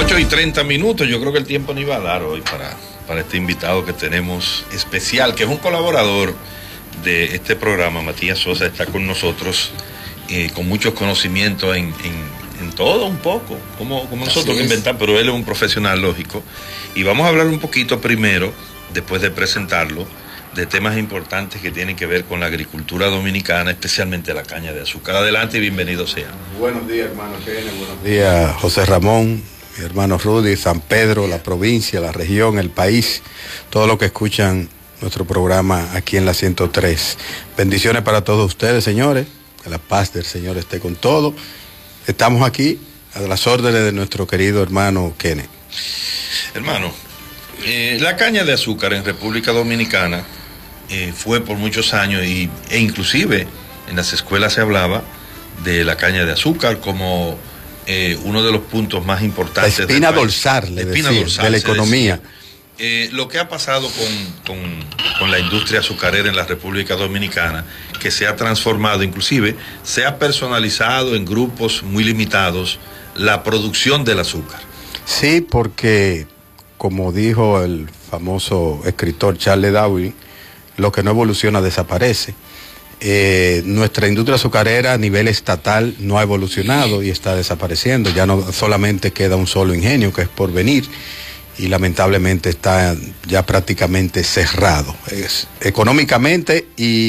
8:30. Yo creo que el tiempo no iba a dar hoy para este invitado que tenemos especial, que es un colaborador de este programa. Matías Sosa está con nosotros, con muchos conocimientos en todo un poco, como nosotros que inventamos, pero él es un profesional, lógico. Y vamos a hablar un poquito primero, después de presentarlo, de temas importantes que tienen que ver con la agricultura dominicana, especialmente la caña de azúcar. Adelante y bienvenido sea. Buenos días, hermano Kenneth. Buenos días, José Ramón, mi hermano Rudy, San Pedro, la provincia, la región, el país, todo lo que escuchan nuestro programa aquí en la 103. Bendiciones para todos ustedes, señores. Que la paz del Señor esté con todos. Estamos aquí a las órdenes de nuestro querido hermano Kenneth. Hermano, la caña de azúcar en República Dominicana fue por muchos años e inclusive en las escuelas se hablaba de la caña de azúcar como uno de los puntos más importantes. La espina dorsal, de la economía. Lo que ha pasado con la industria azucarera en la República Dominicana, que se ha transformado, inclusive se ha personalizado en grupos muy limitados la producción del azúcar. Sí, porque como dijo el famoso escritor Charles Darwin, lo que no evoluciona desaparece. Nuestra industria azucarera a nivel estatal no ha evolucionado y está desapareciendo. Ya no solamente queda un solo ingenio, que es Porvenir, y lamentablemente está ya prácticamente cerrado. Económicamente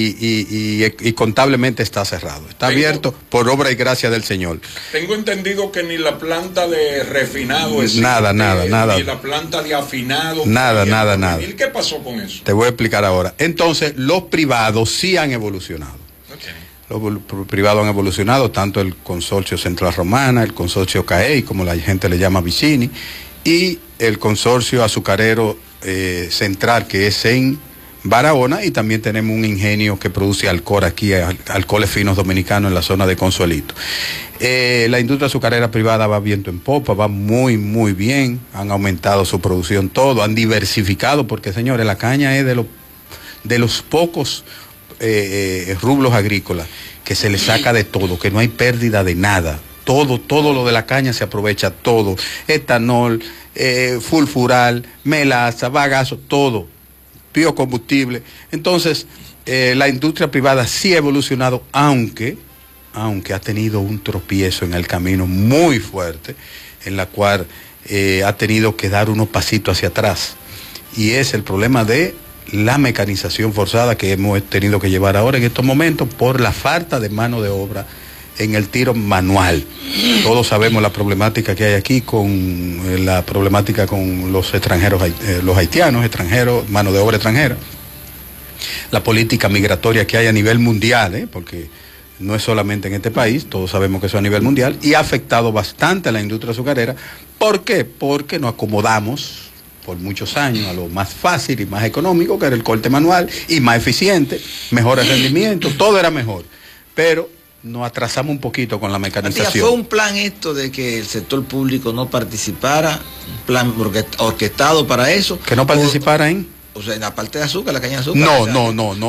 y contablemente está cerrado. Está abierto por obra y gracia del Señor. Tengo entendido que ni la planta de refinado existe. Nada. Ni la planta de afinado. Nada. ¿Y qué pasó con eso? Te voy a explicar ahora. Entonces, los privados sí han evolucionado. Los privados han evolucionado, tanto el consorcio Central Romana, el consorcio CAEI, como la gente le llama Vicini, y el consorcio azucarero central, que es en Barahona, y también tenemos un ingenio que produce alcohol aquí, alcoholes finos dominicanos en la zona de Consuelito. La industria azucarera privada va viento en popa, va muy bien, han aumentado su producción, todo, han diversificado, porque señores, la caña es de los pocos rublos agrícolas que se le saca de todo, que no hay pérdida de nada. Todo lo de la caña se aprovecha, todo. Etanol, fulfural, melaza, bagazo, todo. Biocombustible. Entonces, la industria privada sí ha evolucionado, aunque ha tenido un tropiezo en el camino muy fuerte, en la cual ha tenido que dar unos pasitos hacia atrás. Y es el problema de la mecanización forzada que hemos tenido que llevar ahora en estos momentos por la falta de mano de obra en el tiro manual. Todos sabemos la problemática que hay aquí con los extranjeros, los haitianos extranjeros, mano de obra extranjera, la política migratoria que hay a nivel mundial, porque no es solamente en este país, todos sabemos que eso es a nivel mundial, y ha afectado bastante a la industria azucarera. ¿Por qué? Porque nos acomodamos por muchos años a lo más fácil y más económico, que era el corte manual, y más eficiente, mejores rendimientos, todo era mejor, pero nos atrasamos un poquito con la mecanización. ¿Fue un plan esto de que el sector público no participara? ¿Un plan orquestado para eso? ¿Que no participara en? O sea, en la parte de azúcar, la caña de azúcar. No.